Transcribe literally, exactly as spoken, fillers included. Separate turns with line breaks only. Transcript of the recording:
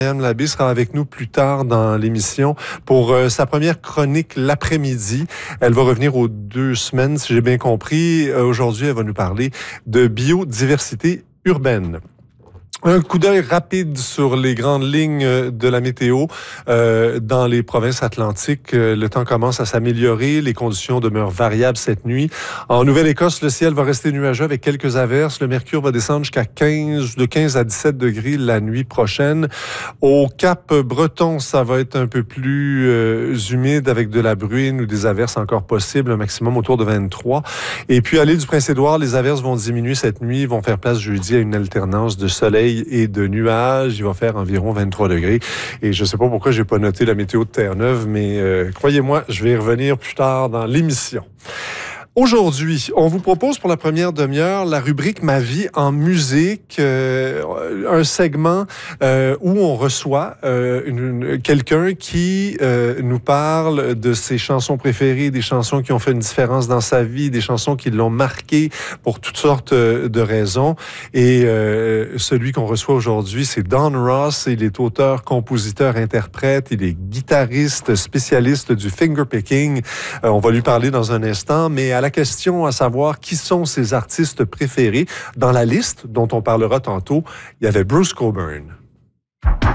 Myriam Labbé sera avec nous plus tard dans l'émission pour euh, sa première chronique l'après-midi. Elle va revenir aux deux semaines, si j'ai bien compris. Euh, aujourd'hui, elle va nous parler de biodiversité urbaine. Un coup d'œil rapide sur les grandes lignes de la météo euh, dans les provinces atlantiques. Le temps commence à s'améliorer. Les conditions demeurent variables cette nuit. En Nouvelle-Écosse, le ciel va rester nuageux avec quelques averses. Le mercure va descendre jusqu'à quinze, de quinze à dix-sept degrés la nuit prochaine. Au Cap-Breton, ça va être un peu plus euh, humide avec de la bruine ou des averses encore possibles, un maximum autour de vingt-trois. Et puis à l'île du Prince-Édouard, les averses vont diminuer cette nuit, vont faire place jeudi à une alternance de soleil et de nuages. Il va faire environ vingt-trois degrés. Et je ne sais pas pourquoi j'ai pas noté la météo de Terre-Neuve, mais euh, croyez-moi, je vais y revenir plus tard dans l'émission. Aujourd'hui, on vous propose pour la première demi-heure la rubrique Ma vie en musique, euh, un segment euh, où on reçoit euh, une, une, quelqu'un qui euh, nous parle de ses chansons préférées, des chansons qui ont fait une différence dans sa vie, des chansons qui l'ont marqué pour toutes sortes de raisons. Et euh, celui qu'on reçoit aujourd'hui, c'est Don Ross. Il est auteur, compositeur, interprète. Il est guitariste, spécialiste du fingerpicking. Euh, on va lui parler dans un instant, mais à la question à savoir qui sont ses artistes préférés, dans la liste dont on parlera tantôt, il y avait Bruce Cockburn.